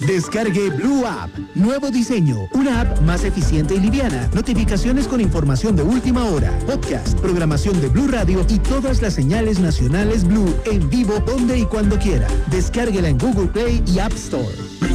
Descargue Blue App. Nuevo diseño. Una app más eficiente y liviana. Notificaciones con información de última hora. Podcast, programación de Blue Radio y todas las señales nacionales Blue en vivo donde y cuando quiera. Descárguela en Google Play y App Store.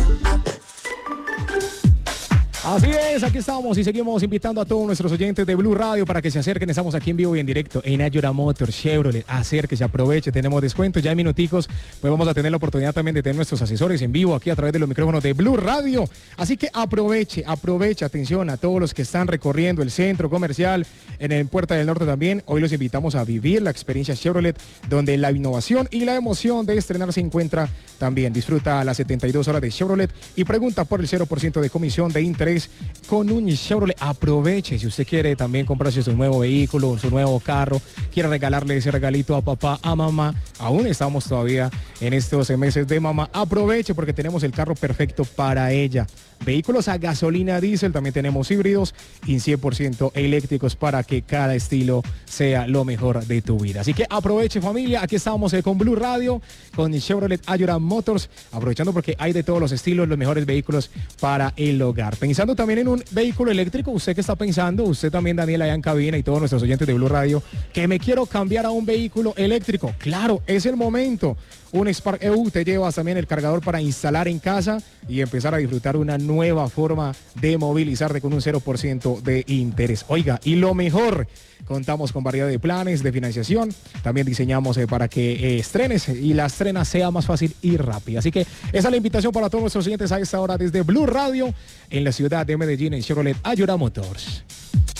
Así es, aquí estamos y seguimos invitando a todos nuestros oyentes de Blue Radio para que se acerquen. Estamos aquí en vivo y en directo en Ayora Motors Chevrolet. Acérquese, aproveche, tenemos descuento ya en minuticos. Pues vamos a tener la oportunidad también de tener nuestros asesores en vivo aquí a través de los micrófonos de Blue Radio. Así que aproveche, atención a todos los que están recorriendo el centro comercial en el Puerta del Norte también. Hoy los invitamos a vivir la experiencia Chevrolet, donde la innovación y la emoción de estrenar se encuentra también. Disfruta las 72 horas de Chevrolet y pregunta por el 0% de comisión de interés con un Chevrolet. Aproveche, si usted quiere también comprarse su nuevo vehículo, su nuevo carro, quiere regalarle ese regalito a papá, a mamá, aún estamos todavía en estos meses de mamá, aproveche porque tenemos el carro perfecto para ella. Vehículos a gasolina, diésel, también tenemos híbridos y 100% eléctricos para que cada estilo sea lo mejor de tu vida. Así que aproveche, familia, aquí estamos con Blue Radio, con Chevrolet Ayora Motors, aprovechando porque hay de todos los estilos, los mejores vehículos para el hogar. Pensando también en un vehículo eléctrico, ¿usted qué está pensando? Usted también, Daniel, allá en cabina y todos nuestros oyentes de Blue Radio, que me quiero cambiar a un vehículo eléctrico. Claro, es el momento. Un Spark EU te llevas también el cargador para instalar en casa y empezar a disfrutar una nueva forma de movilizarte con un 0% de interés. Oiga, y lo mejor, contamos con variedad de planes de financiación. También diseñamos para que estrenes y la estrena sea más fácil y rápida. Así que esa es la invitación para todos nuestros oyentes a esta hora desde Blue Radio en la ciudad de Medellín en Chevrolet Ayora Motors.